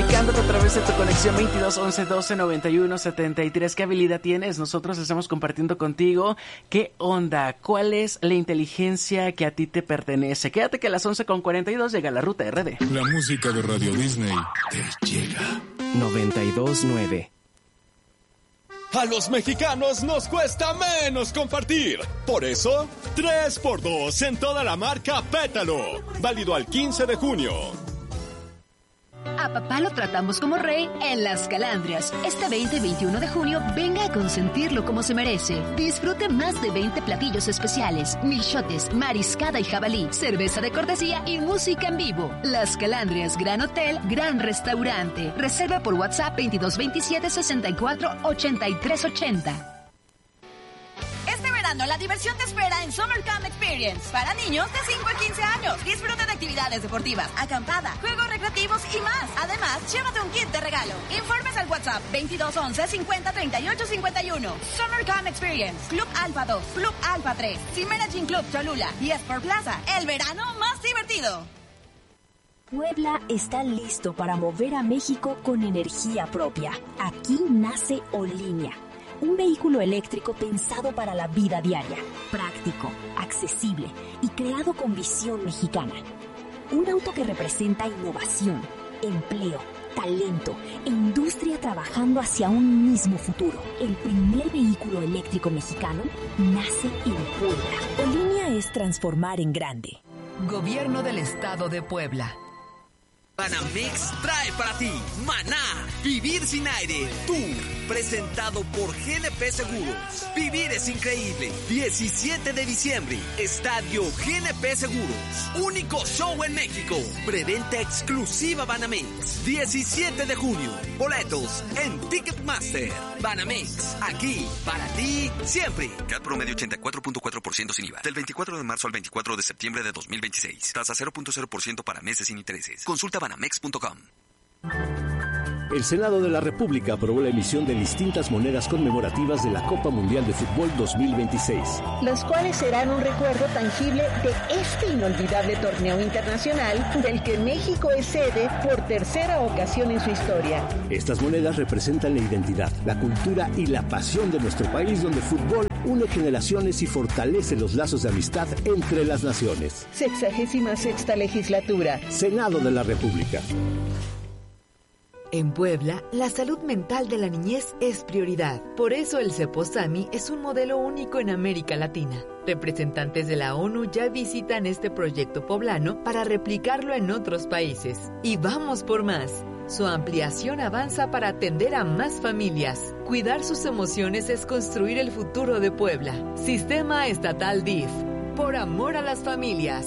comunicándote a través de tu conexión 22 11 12 91 73. ¿Qué habilidad tienes? Nosotros estamos compartiendo contigo. ¿Qué onda? ¿Cuál es la inteligencia que a ti te pertenece? Quédate que a las 11:42 llega la Ruta RD. La música de Radio Disney te llega. 92.9. A los mexicanos nos cuesta menos compartir. Por eso, 3x2 en toda la marca Pétalo. Válido al 15 de junio. A papá lo tratamos como rey en Las Calandrias. Este 20 y 21 de junio, venga a consentirlo como se merece. Disfrute más de 20 platillos especiales, milchotes, mariscada y jabalí, cerveza de cortesía y música en vivo. Las Calandrias, gran hotel, gran restaurante. Reserva por WhatsApp 2227 64 83 80. Este verano la diversión te espera en Summer Camp Experience para niños de 5 a 15 años. Disfruta de actividades deportivas, acampada, juegos recreativos y más. Además, llévate un kit de regalo. Informes al WhatsApp 2211 50 38 51. Summer Camp Experience, Club Alfa 2, Club Alfa 3, Cimera Gym Club Cholula y Sport Plaza. El verano más divertido. Puebla está listo para mover a México con energía propia. Aquí nace Olinia, un vehículo eléctrico pensado para la vida diaria, práctico, accesible y creado con visión mexicana. Un auto que representa innovación, empleo, talento e industria trabajando hacia un mismo futuro. El primer vehículo eléctrico mexicano nace en Puebla. Olinia es transformar en grande. Gobierno del Estado de Puebla. Banamex trae para ti Maná, Vivir sin aire, Tour, presentado por GNP Seguros. Vivir es increíble. 17 de diciembre, Estadio GNP Seguros. Único show en México. Preventa exclusiva Banamex. 17 de junio. Boletos en Ticketmaster. Banamex, aquí, para ti, siempre. CAT promedio 84.4% sin IVA. Del 24 de marzo al 24 de septiembre de 2026. Tasa 0.0% para meses sin intereses. Consulta banamex.com. El Senado de la República aprobó la emisión de distintas monedas conmemorativas de la Copa Mundial de Fútbol 2026. Las cuales serán un recuerdo tangible de este inolvidable torneo internacional del que México es sede por tercera ocasión en su historia. Estas monedas representan la identidad, la cultura y la pasión de nuestro país, donde el fútbol une generaciones y fortalece los lazos de amistad entre las naciones. 66ª legislatura. Senado de la República. En Puebla, la salud mental de la niñez es prioridad. Por eso el Ceposami es un modelo único en América Latina. Representantes de la ONU ya visitan este proyecto poblano para replicarlo en otros países. Y vamos por más. Su ampliación avanza para atender a más familias. Cuidar sus emociones es construir el futuro de Puebla. Sistema Estatal DIF. Por amor a las familias.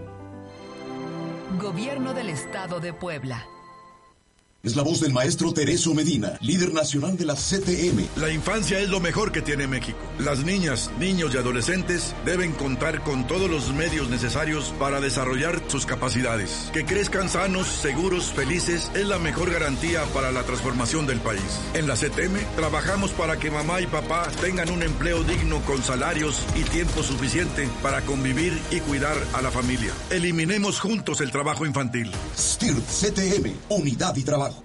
Gobierno del Estado de Puebla. Es la voz del maestro Tereso Medina, líder nacional de la CTM. La infancia es lo mejor que tiene México. Las niñas, niños y adolescentes deben contar con todos los medios necesarios para desarrollar sus capacidades. Que crezcan sanos, seguros, felices es la mejor garantía para la transformación del país. En la CTM trabajamos para que mamá y papá tengan un empleo digno con salarios y tiempo suficiente para convivir y cuidar a la familia. Eliminemos juntos el trabajo infantil. STIRT CTM, Unidad y Trabajo.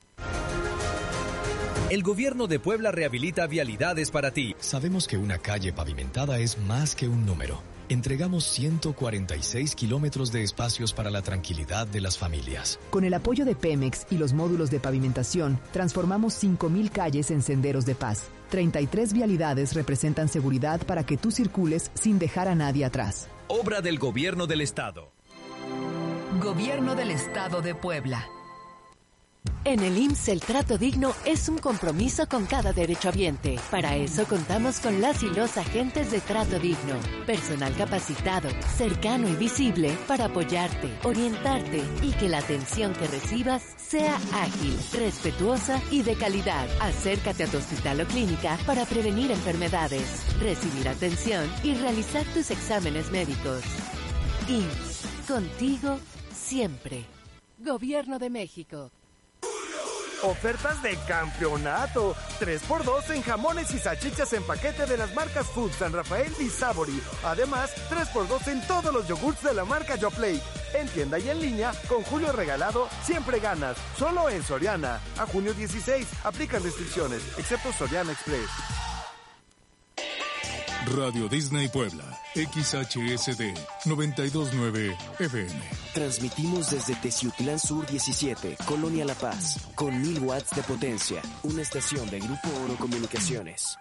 El gobierno de Puebla rehabilita vialidades para ti. Sabemos que una calle pavimentada es más que un número. Entregamos 146 kilómetros de espacios para la tranquilidad de las familias. Con el apoyo de Pemex y los módulos de pavimentación, transformamos 5,000 calles en senderos de paz. 33 vialidades representan seguridad para que tú circules sin dejar a nadie atrás. Obra del Gobierno del Estado. Gobierno del Estado de Puebla. En el IMSS el trato digno es un compromiso con cada derechohabiente. Para eso contamos con las y los agentes de trato digno. Personal capacitado, cercano y visible para apoyarte, orientarte y que la atención que recibas sea ágil, respetuosa y de calidad. Acércate a tu hospital o clínica para prevenir enfermedades, recibir atención y realizar tus exámenes médicos. IMSS, contigo siempre. Gobierno de México. Ofertas de campeonato. 3x2 en jamones y salchichas en paquete de las marcas Food, San Rafael y Sabori. Además, 3x2 en todos los yogurts de la marca Yoplait. en tienda y en línea, con julio regalado, siempre ganas. Solo en Soriana. A junio 16. Aplican restricciones, excepto Soriana Express. Radio Disney Puebla, XHSD 929 FM. Transmitimos desde Teciutlán Sur 17, Colonia La Paz, con 1000 watts de potencia, una estación de Grupo Oro Comunicaciones.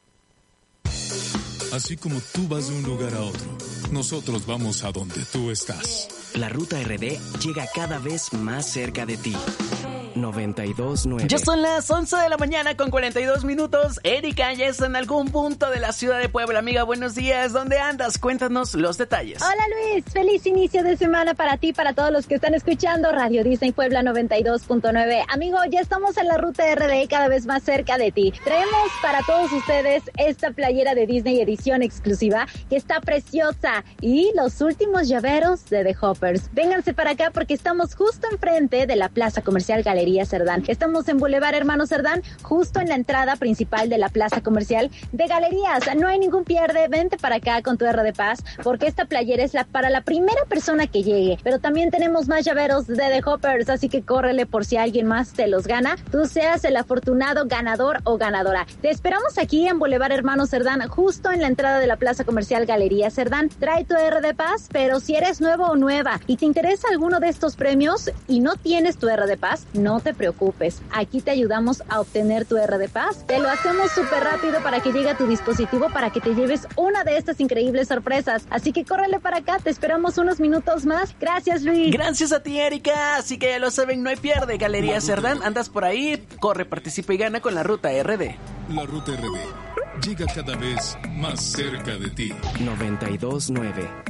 Así como tú vas de un lugar a otro, nosotros vamos a donde tú estás. La Ruta RD llega cada vez más cerca de ti. 92.9. Ya son las 11 de la mañana con 42 minutos. Erika ya está en algún punto de la ciudad de Puebla. Amiga, buenos días. ¿Dónde andas? Cuéntanos los detalles. Hola Luis, feliz inicio de semana para ti, para todos los que están escuchando Radio Disney Puebla 92.9. Amigo, ya estamos en la Ruta RD cada vez más cerca de ti. Traemos para todos ustedes esta playera de Disney edición exclusiva que está preciosa y los últimos llaveros de The Hoppers. Vénganse para acá porque estamos justo enfrente de la Plaza Comercial Galería Cerdán. Estamos en Boulevard Hermano Cerdán, justo en la entrada principal de la Plaza Comercial de Galerías. No hay ningún pierde, vente para acá con tu R de Paz, porque esta playera es para la primera persona que llegue. Pero también tenemos más llaveros de The Hoppers, así que córrele por si alguien más te los gana. Tú seas el afortunado ganador o ganadora. Te esperamos aquí en Boulevard Hermano Cerdán, justo en la entrada de la Plaza Comercial Galería Cerdán. Trae tu R de Paz, pero si eres nuevo o nueva y te interesa alguno de estos premios y no tienes tu R de Paz, no te preocupes, aquí te ayudamos a obtener tu R de Paz. Te lo hacemos súper rápido para que llegue a tu dispositivo para que te lleves una de estas increíbles sorpresas. Así que córrele para acá, te esperamos unos minutos más. Gracias, Luis. Gracias a ti, Erika. Así que ya lo saben, no hay pierde. Galería Cerdán, andas por ahí, corre, participa y gana con la Ruta RD. La Ruta RD llega cada vez más cerca de ti. 92.9.